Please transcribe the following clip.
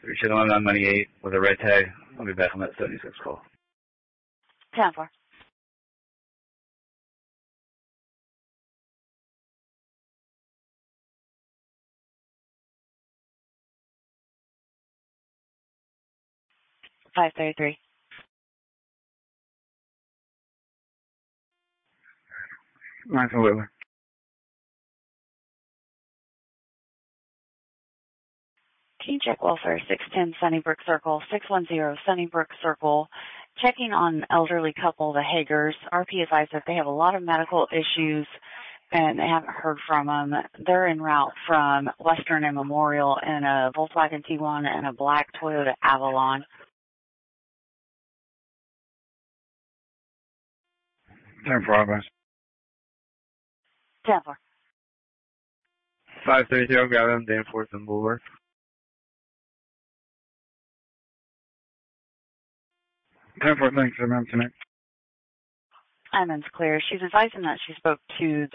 Channel 998 with a red tag. I'll be back on that 76 call. 10-4. Five 33. Nice and Whitler. Can you check welfare 610 Sunnybrook Circle, 610 Sunnybrook Circle, checking on elderly couple, the Hagers. RP advised that they have a lot of medical issues and they haven't heard from them. They're en route from Western and Memorial in a Volkswagen T1 and a black Toyota Avalon. 10-4, guys. 10-4. 530, got him. Danforth and Bulwark. 10-4, thanks, I'm tonight. Iman's clear. She's advising that she spoke to